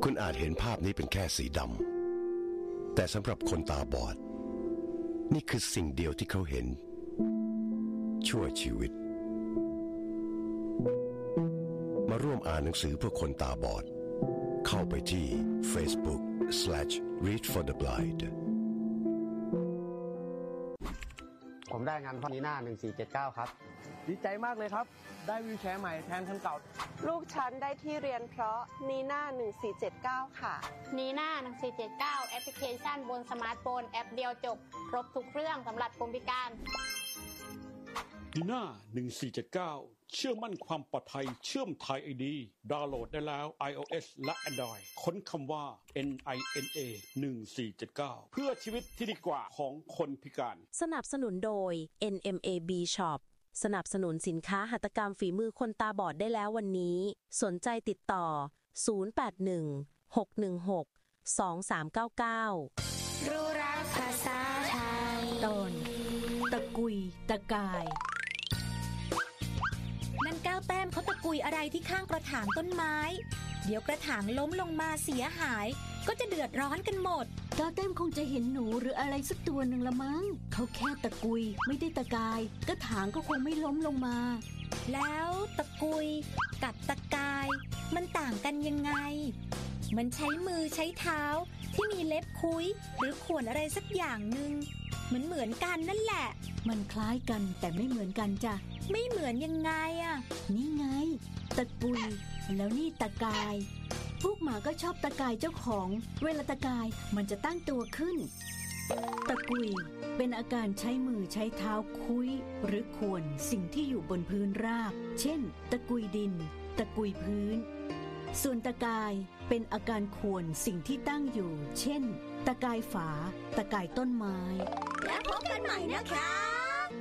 คุณอาจเห็นภาพนี้เป็นแค่สีดำแต่สำหรับคนตาบอดนี่คือสิ่งเดียวที่เขาเห็นชั่วชีวิตมาร่วมอ่านหนังสือเพื่อคนตาบอดเข้าไปที่ Facebook/readfortheblind ผมได้งานพอนีน่า1479ครับดีใจมากเลยครับได้วีลแชร์ใหม่แทนคันเก่าลูกฉันได้ที่เรียนเพราะนีน่า1479ค่ะนีน่า1479แอปพลิเคชันบนสมาร์ทโฟนแอปเดียวจบครบทุกเรื่องสำหรับคนพิการนีน่า1479เชื่อมั่นความปลอดภัยเชื่อมไทย ID ดาวน์โหลดได้แล้ว iOS และ Android ค้นคำว่า NINA 1479เพื่อชีวิตที่ดีกว่าของคนพิการสนับสนุนโดย NMAB Shop สนับสนุนสินค้าหัตถกรรมฝีมือคนตาบอดได้แล้ววันนี้สนใจติดต่อ0816162399 รู้รักภาษาไทยตอนตะกุยตะกายนั่นก้าวแต้มเขาตะกุยอะไรที่ข้างกระถางต้นไม้เดี๋ยวกระถางล้มลงมาเสียหายก็จะเดือดร้อนกันหมดก้าวแต้มคงจะเห็นหนูหรืออะไรสักตัวหนึ่งละมั้งเขาแค่ตะกุยไม่ได้ตะกายกระถางก็คงไม่ล้มลงมาแล้วตะกุยกับตะกายมันต่างกันยังไงมันใช้มือใช้เท้าที่มีเล็บคุ้ยหรือข่วนอะไรสักอย่างหนึ่งเหมือนกันนั่นแหละมันคล้ายกันแต่ไม่เหมือนกันจ้ะไม่เหมือนยังไงอ่ะนี่ไงตะกุยแล้วนี่ตะกายพวกหมาก็ชอบตะกายเจ้าของเวลาตะกายมันจะตั้งตัวขึ้นตะกุยเป็นอาการใช้มือใช้เท้าคุ้ยหรือข่วนสิ่งที่อยู่บนพื้นราบเช่นตะกุยดินตะกุยพื้นส่วนตะกายเป็นอาการข่วนสิ่งที่ตั้งอยู่เช่นตะกายฝาตะกายต้นไม้แล้วพบกันใหม่นะครับ